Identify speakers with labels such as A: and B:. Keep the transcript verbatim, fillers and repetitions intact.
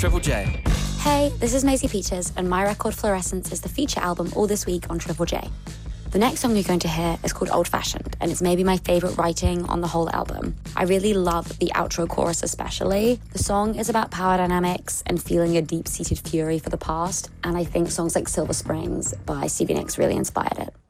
A: Triple J.
B: Hey, this is Maisie Peters, and my record Fluorescence is the feature album all this week on Triple J. The next song you're going to hear is called Old Fashioned, and it's maybe my favourite writing on the whole album. I really love the outro chorus especially. The song is about power dynamics and feeling a deep-seated fury for the past, and I think songs like Silver Springs by Stevie Nicks really inspired it.